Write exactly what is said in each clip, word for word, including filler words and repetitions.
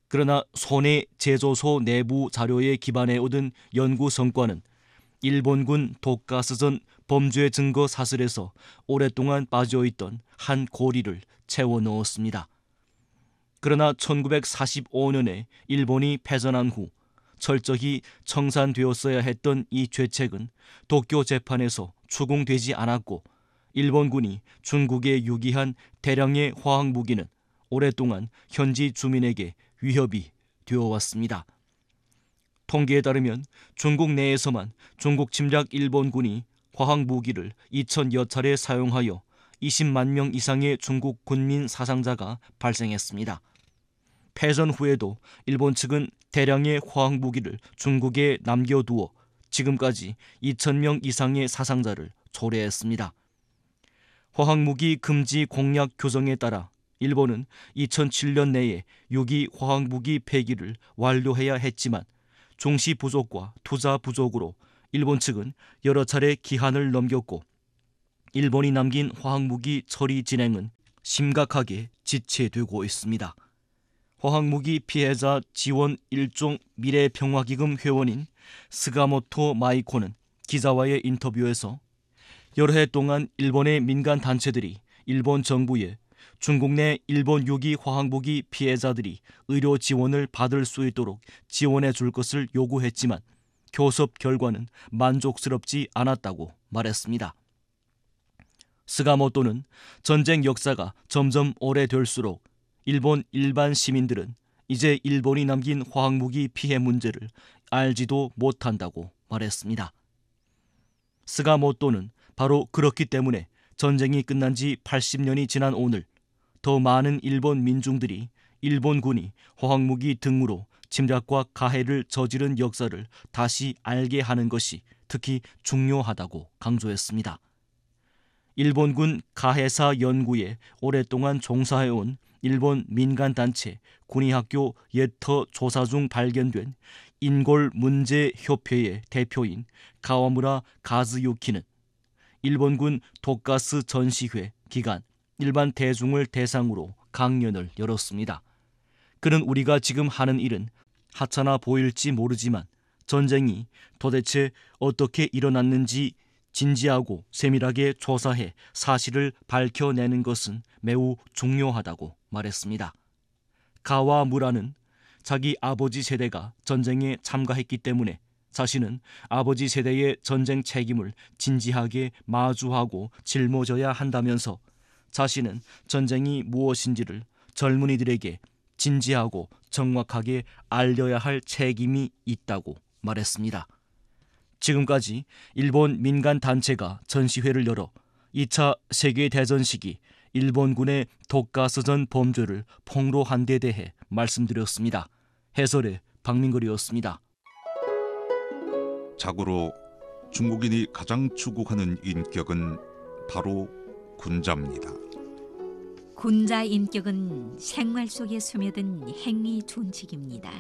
그러나 손해 제조소 내부 자료에 기반해 얻은 연구 성과는 일본군 독가스전 범죄 증거 사슬에서 오랫동안 빠져있던 한 고리를 채워 넣었습니다. 그러나 천구백사십오 년에 일본이 패전한 후 철저히 청산되었어야 했던 이 죄책은 도쿄 재판에서 추궁되지 않았고, 일본군이 중국에 유기한 대량의 화학무기는 오랫동안 현지 주민에게 위협이 되어왔습니다. 통계에 따르면 중국 내에서만 중국 침략 일본군이 화학무기를 이천여 차례 사용하여 이십만 명 이상의 중국 군민 사상자가 발생했습니다. 패전 후에도 일본 측은 대량의 화학무기를 중국에 남겨두어 지금까지 이천 명 이상의 사상자를 초래했습니다. 화학무기 금지 공약 규정에 따라 일본은 이천칠 년 내에 유기 화학무기 폐기를 완료해야 했지만 종시 부족과 투자 부족으로 일본 측은 여러 차례 기한을 넘겼고, 일본이 남긴 화학무기 처리 진행은 심각하게 지체되고 있습니다. 화학무기 피해자 지원 일종 미래평화기금 회원인 스가모토 마이코는 기자와의 인터뷰에서 여러 해 동안 일본의 민간 단체들이 일본 정부에 중국 내 일본 유기 화학무기 피해자들이 의료 지원을 받을 수 있도록 지원해 줄 것을 요구했지만 교섭 결과는 만족스럽지 않았다고 말했습니다. 스가모토는 전쟁 역사가 점점 오래될수록 일본 일반 시민들은 이제 일본이 남긴 화학무기 피해 문제를 알지도 못한다고 말했습니다. 스가모토는 바로 그렇기 때문에 전쟁이 끝난 지 팔십 년이 지난 오늘 더 많은 일본 민중들이 일본군이 화학무기 등으로 침략과 가해를 저지른 역사를 다시 알게 하는 것이 특히 중요하다고 강조했습니다. 일본군 가해사 연구에 오랫동안 종사해온 일본 민간단체 군의학교 예터 조사 중 발견된 인골 문제 협회의 대표인 가와무라 가즈유키는 일본군 독가스 전시회 기간 일반 대중을 대상으로 강연을 열었습니다. 그는 우리가 지금 하는 일은 하찮아 보일지 모르지만 전쟁이 도대체 어떻게 일어났는지 진지하고 세밀하게 조사해 사실을 밝혀내는 것은 매우 중요하다고 말했습니다. 가와무라는 자기 아버지 세대가 전쟁에 참가했기 때문에 자신은 아버지 세대의 전쟁 책임을 진지하게 마주하고 짊어져야 한다면서 자신은 전쟁이 무엇인지를 젊은이들에게 진지하고 정확하게 알려야 할 책임이 있다고 말했습니다. 지금까지 일본 민간단체가 전시회를 열어 이 차 세계대전 시기 일본군의 독가스전 범죄를 폭로한 데 대해 말씀드렸습니다. 해설의 박민걸이었습니다. 자고로 중국인이 가장 추구하는 인격은 바로 군자입니다. 군자 인격은 생활 속에 스며든 행위 준칙입니다.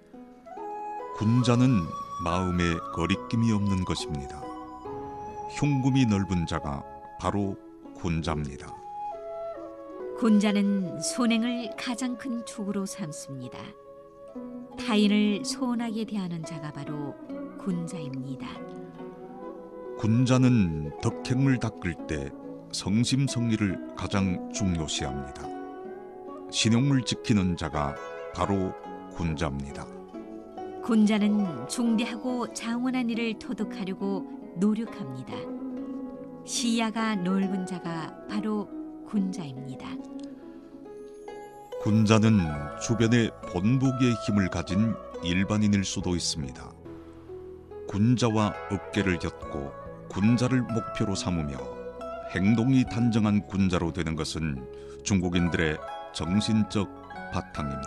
군자는 마음에 거리낌이 없는 것입니다. 흉금이 넓은 자가 바로 군자입니다. 군자는 선행을 가장 큰 축으로 삼습니다. 타인을 소원하게 대하는 자가 바로 군자입니다. 군자는 덕행을 닦을 때 성심성의를 가장 중요시합니다. 신용을 지키는 자가 바로 군자입니다. 군자는 중대하고 장원한 일을 도둑하려고 노력합니다. 시야가 넓은 자가 바로 군자입니다. 군자는 주변에 본보기의 힘을 가진 일반인일 수도 있습니다. 군자와 어깨를 엮고 군자를 목표로 삼으며 행동이 단정한 군자로 되는 것은 중국인들의 정신적 바탕입니다.